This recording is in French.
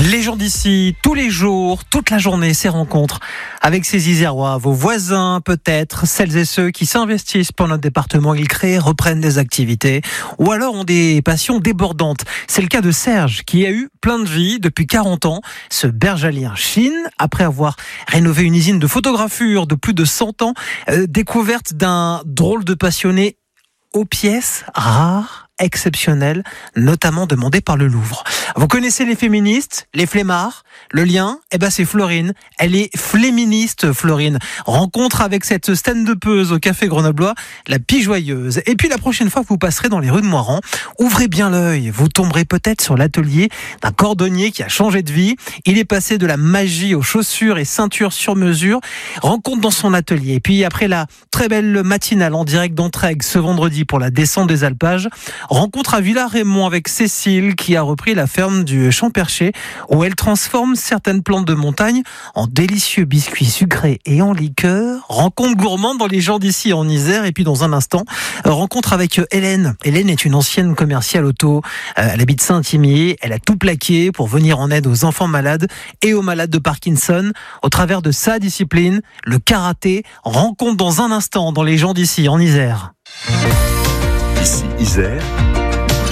Les gens d'ici, tous les jours, toute la journée, ces rencontres avec ces Isérois, vos voisins peut-être, celles et ceux qui s'investissent pour notre département, ils créent, reprennent des activités ou alors ont des passions débordantes. C'est le cas de Serge qui a eu plein de vie depuis 40 ans. Ce bergalien Chine, après avoir rénové une usine de photogravure de plus de 100 ans, découverte d'un drôle de passionné aux pièces rares, exceptionnelles, notamment demandées par le Louvre. Vous connaissez les féministes, les flemmards? Le lien, c'est Florine. Elle est fléministe, Florine. Rencontre avec cette stand-upeuse au Café Grenoblois, la Pijoyeuse. Et puis la prochaine fois que vous passerez dans les rues de Moirans, ouvrez bien l'œil. Vous tomberez peut-être sur l'atelier d'un cordonnier qui a changé de vie. Il est passé de la magie aux chaussures et ceintures sur mesure. Rencontre dans son atelier. Et puis après la très belle matinale en direct d'Entraigues ce vendredi pour la descente des alpages, rencontre à Villars-Rémond avec Cécile qui a repris la ferme du Champ-Perché où elle transforme certaines plantes de montagne en délicieux biscuits sucrés et en liqueur. Rencontre gourmande dans les gens d'ici en Isère. Et puis dans un instant, rencontre avec Hélène. Hélène est une ancienne commerciale auto. Elle habite Saint-Imier. Elle a tout plaqué pour venir en aide aux enfants malades et aux malades de Parkinson au travers de sa discipline, le karaté. Rencontre dans un instant dans les gens d'ici en Isère. Ici Isère,